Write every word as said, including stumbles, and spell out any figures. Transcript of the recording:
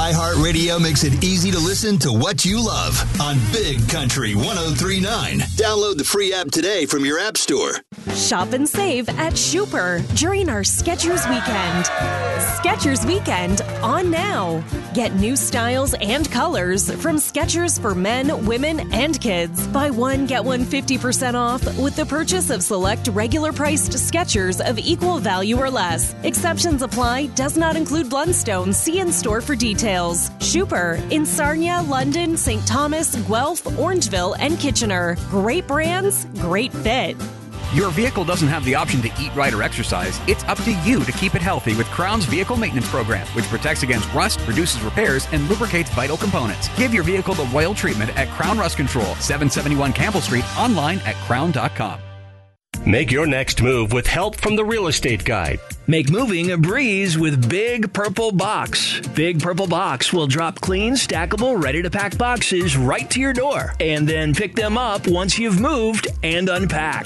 iHeartRadio makes it easy to listen to what you love on Big Country one oh three point nine. Download the free app today from your app store. Shop and save at Shooper during our Skechers Weekend. Skechers Weekend on now. Get new styles and colors from Skechers for men, women, and kids. Buy one, get one fifty percent off with the purchase of select regular priced Skechers of equal value or less. Exceptions apply. Does not include Blundstone. See in store for details. Shooper in Sarnia, London, Saint Thomas, Guelph, Orangeville, and Kitchener. Great brands, great fit. Your vehicle doesn't have the option to eat right or exercise. It's up to you to keep it healthy with Crown's Vehicle Maintenance Program, which protects against rust, reduces repairs, and lubricates vital components. Give your vehicle the royal treatment at Crown Rust Control, seven seventy-one Campbell Street, online at crown dot com. Make your next move with help from the Real Estate Guide. Make moving a breeze with Big Purple Box. Big Purple Box will drop clean, stackable, ready-to-pack boxes right to your door, and then pick them up once you've moved and unpacked.